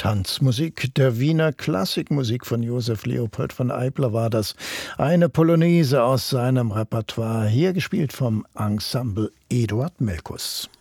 Tanzmusik der Wiener Klassikmusik von Josef Leopold von Eibler war das. Eine Polonaise aus seinem Repertoire, hier gespielt vom Ensemble Eduard Melkus.